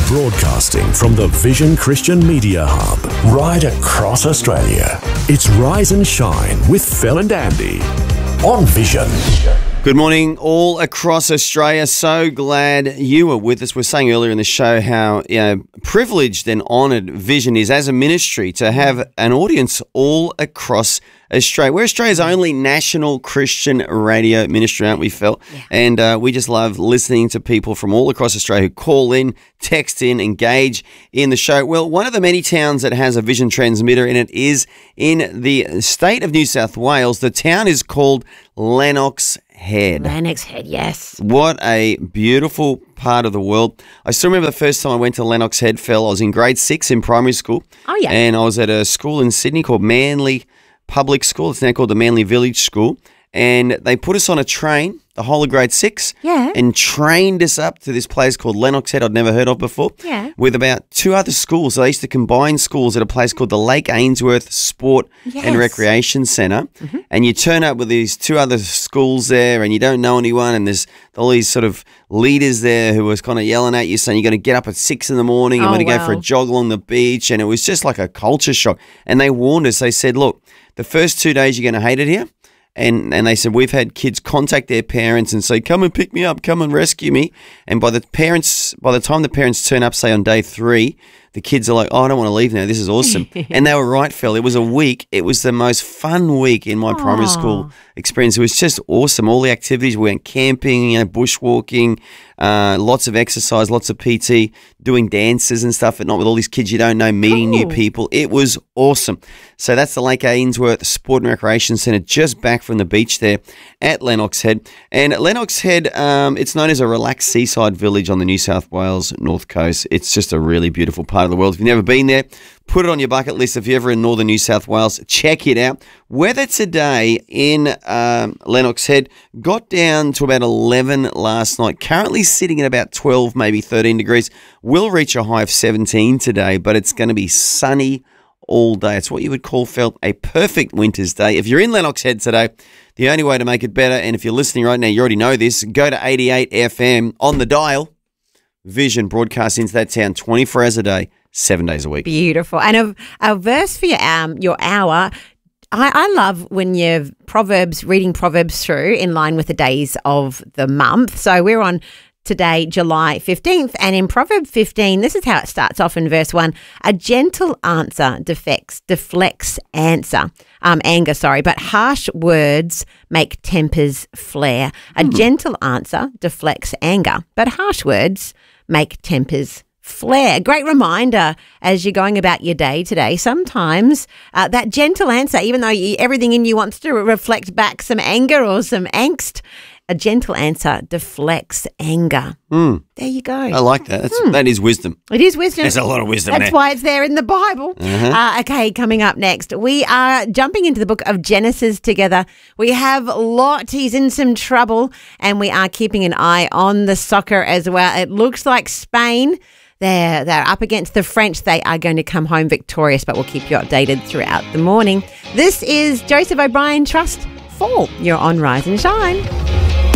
Broadcasting from the Vision Christian Media Hub, right across Australia. It's Rise and Shine with Phil and Andy on Vision. Good morning, all across Australia. So glad you were with us. We were saying earlier in the show how privileged and honoured Vision is as a ministry to have an audience all across Australia. We're Australia's only national Christian radio ministry, aren't we, Phil? Yeah. And we just love listening to people from all across Australia who call in, text in, engage in the show. Well, one of the many towns that has a Vision transmitter in it is in the state of New South Wales. The town is called Lennox Head. Lennox Head, yes. What a beautiful part of the world. I still remember the first time I went to Lennox Head, Phil. I was in grade 6 in primary school. Oh, yeah. And I was at a school in Sydney called Manly Public School. It's now called the Manly Village School. And they put us on a train, the whole of grade 6, and trained us up to this place called Lennox Head I'd never heard of before, with about 2 other schools. So they used to combine schools at a place called the Lake Ainsworth Sport and Recreation Centre. And you turn up with these 2 other schools there and you don't know anyone, and there's all these sort of leaders there who was kind of yelling at you saying you're going to get up at 6 in the morning, you're going to go for a jog along the beach, and it was just like a culture shock. And they warned us, they said, look, the first 2 days you're going to hate it here. And they said, we've had kids contact their parents and say, come and pick me up, come and rescue me. And by the time the parents turn up, say on day 3, the kids are like, oh, I don't want to leave now. This is awesome. And they were right, Phil. It was a week. It was the most fun week in my primary school experience. It was just awesome. All the activities. We went camping, bushwalking, lots of exercise, lots of PT, doing dances and stuff, but not with all these kids you don't know, meeting new people. It was awesome. So that's the Lake Ainsworth Sport and Recreation Centre, just back from the beach there at Lennox Head. And Lennox Head, it's known as a relaxed seaside village on the New South Wales North Coast. It's just a really beautiful part of the world. If you've never been there, put it on your bucket list. If you're ever in northern New South Wales, check it out. Weather today in Lennox Head got down to about 11 last night. Currently sitting at about 12, maybe 13 degrees. Will reach a high of 17 today, but it's going to be sunny all day. It's what you would call, Phil, a perfect winter's day. If you're in Lennox Head today, the only way to make it better, and if you're listening right now, you already know this, go to 88 FM on the dial. Vision broadcasts into that town 24 hours a day, 7 days a week. Beautiful. And a verse for your hour. I love when you're reading Proverbs through in line with the days of the month. So we're on today, July 15th, and in Proverb 15, this is how it starts off in verse 1. A gentle answer deflects anger, but harsh words make tempers flare. A gentle answer deflects anger, but harsh words make tempers flare. Great reminder as you're going about your day today. Sometimes that gentle answer, even though everything in you wants to reflect back some anger or some angst, a gentle answer deflects anger. There you go. I like that. That is wisdom. It is wisdom. There's a lot of wisdom That's why it's there in the Bible. Okay, coming up next, we are jumping into the book of Genesis together. We have Lot. He's in some trouble, and we are keeping an eye on the soccer as well. It looks like Spain, they're up against the French. They are going to come home victorious, but we'll keep you updated throughout the morning. This is Joseph O'Brien Trust Fall. You're on Rise and Shine.